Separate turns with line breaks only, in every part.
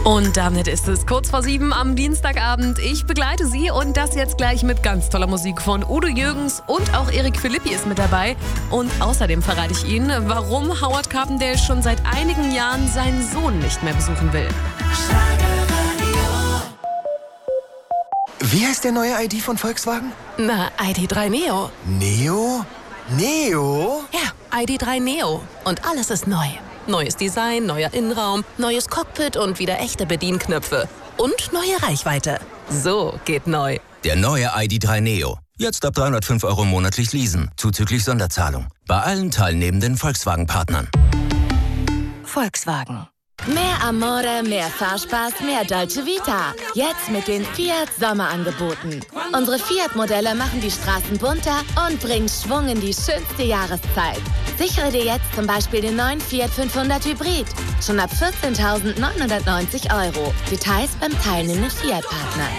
Und damit ist es kurz vor 7 am Dienstagabend. Ich begleite Sie und das jetzt gleich mit ganz toller Musik von Udo Jürgens und auch Eric Philippi ist mit dabei. Und außerdem verrate ich Ihnen, warum Howard Carpendale schon seit einigen Jahren seinen Sohn nicht mehr besuchen will.
Wie heißt der neue ID von Volkswagen?
Na, ID.3 Neo.
Neo? Neo?
Ja, ID.3 Neo. Und alles ist neu. Neues Design, neuer Innenraum, neues Cockpit und wieder echte Bedienknöpfe. Und neue Reichweite. So geht neu.
Der neue ID.3 Neo. Jetzt ab 305 € monatlich leasen, zuzüglich Sonderzahlung. Bei allen teilnehmenden Volkswagen-Partnern.
Volkswagen. Mehr Amore, mehr Fahrspaß, mehr Dolce Vita. Jetzt mit den Fiat Sommerangeboten. Unsere Fiat-Modelle machen die Straßen bunter und bringen Schwung in die schönste Jahreszeit. Sichere dir jetzt zum Beispiel den neuen Fiat 500 Hybrid. Schon ab 14.990 €. Details beim teilnehmenden Fiat-Partner.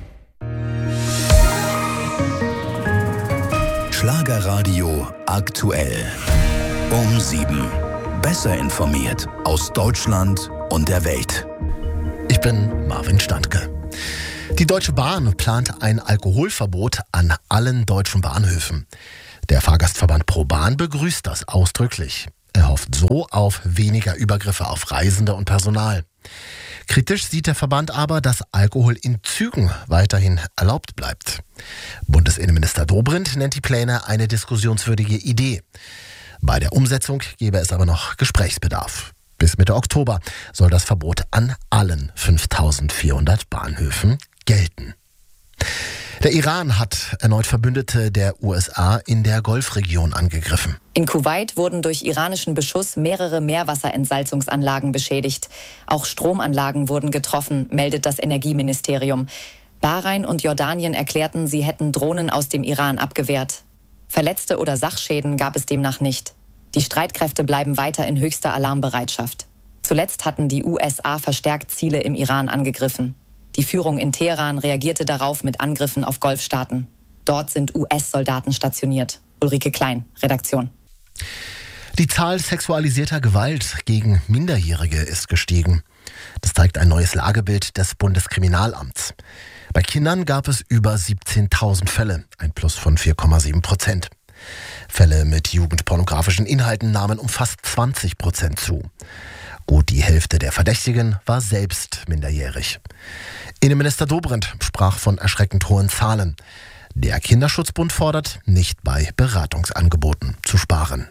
Schlagerradio aktuell. Um 7. Besser informiert aus Deutschland und der Welt.
Ich bin Marvin Standke. Die Deutsche Bahn plant ein Alkoholverbot an allen deutschen Bahnhöfen. Der Fahrgastverband ProBahn begrüßt das ausdrücklich. Er hofft so auf weniger Übergriffe auf Reisende und Personal. Kritisch sieht der Verband aber, dass Alkohol in Zügen weiterhin erlaubt bleibt. Bundesinnenminister Dobrindt nennt die Pläne eine diskussionswürdige Idee. Bei der Umsetzung gäbe es aber noch Gesprächsbedarf. Bis Mitte Oktober soll das Verbot an allen 5400 Bahnhöfen gelten. Der Iran hat erneut Verbündete der USA in der Golfregion angegriffen.
In Kuwait wurden durch iranischen Beschuss mehrere Meerwasserentsalzungsanlagen beschädigt. Auch Stromanlagen wurden getroffen, meldet das Energieministerium. Bahrain und Jordanien erklärten, sie hätten Drohnen aus dem Iran abgewehrt. Verletzte oder Sachschäden gab es demnach nicht. Die Streitkräfte bleiben weiter in höchster Alarmbereitschaft. Zuletzt hatten die USA verstärkt Ziele im Iran angegriffen. Die Führung in Teheran reagierte darauf mit Angriffen auf Golfstaaten. Dort sind US-Soldaten stationiert. Ulrike Klein, Redaktion.
Die Zahl sexualisierter Gewalt gegen Minderjährige ist gestiegen. Das zeigt ein neues Lagebild des Bundeskriminalamts. Bei Kindern gab es über 17.000 Fälle, ein Plus von 4,7%. Fälle mit jugendpornografischen Inhalten nahmen um fast 20% zu. Gut die Hälfte der Verdächtigen war selbst minderjährig. Innenminister Dobrindt sprach von erschreckend hohen Zahlen. Der Kinderschutzbund fordert, nicht bei Beratungsangeboten zu sparen.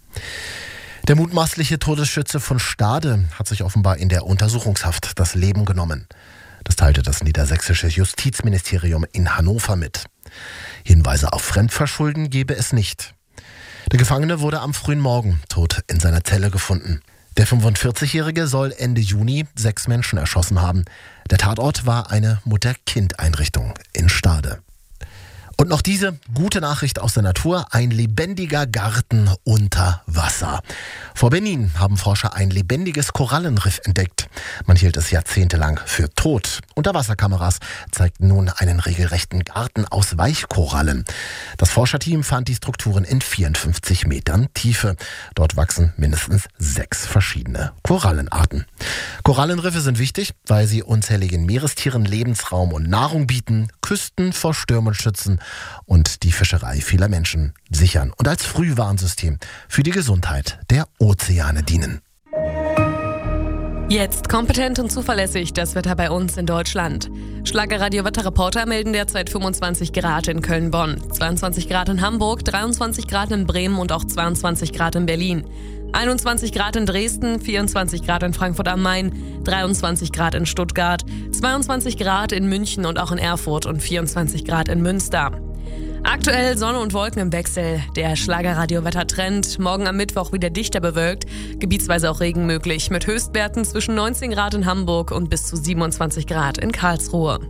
Der mutmaßliche Todesschütze von Stade hat sich offenbar in der Untersuchungshaft das Leben genommen. Das teilte das niedersächsische Justizministerium in Hannover mit. Hinweise auf Fremdverschulden gebe es nicht. Der Gefangene wurde am frühen Morgen tot in seiner Zelle gefunden. Der 45-Jährige soll Ende Juni 6 Menschen erschossen haben. Der Tatort war eine Mutter-Kind-Einrichtung in Stade. Und noch diese gute Nachricht aus der Natur: ein lebendiger Garten unter Wasser. Vor Benin haben Forscher ein lebendiges Korallenriff entdeckt. Man hielt es jahrzehntelang für tot. Unterwasserkameras zeigten nun einen regelrechten Garten aus Weichkorallen. Das Forscherteam fand die Strukturen in 54 Metern Tiefe. Dort wachsen mindestens 6 verschiedene Korallenarten. Korallenriffe sind wichtig, weil sie unzähligen Meerestieren Lebensraum und Nahrung bieten, Küsten vor Stürmen schützen und die Fischerei vieler Menschen sichern und als Frühwarnsystem für die Gesundheit der Ozeane dienen.
Jetzt kompetent und zuverlässig das Wetter bei uns in Deutschland. Schlagerradio-Wetterreporter melden derzeit 25 Grad in Köln-Bonn, 22 Grad in Hamburg, 23 Grad in Bremen und auch 22 Grad in Berlin. 21 Grad in Dresden, 24 Grad in Frankfurt am Main, 23 Grad in Stuttgart, 22 Grad in München und auch in Erfurt und 24 Grad in Münster. Aktuell Sonne und Wolken im Wechsel. Der Schlagerradio-Wettertrend. Morgen am Mittwoch wieder dichter bewölkt, gebietsweise auch Regen möglich, mit Höchstwerten zwischen 19 Grad in Hamburg und bis zu 27 Grad in Karlsruhe.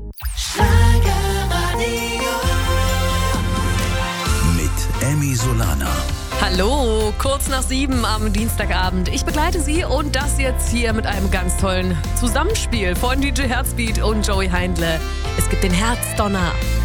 Mit Emmy Solana.
Hallo, kurz nach 7 am Dienstagabend. Ich begleite Sie und das jetzt hier mit einem ganz tollen Zusammenspiel von DJ Herzbeat und Joey Heindle. Es gibt den Herzdonner.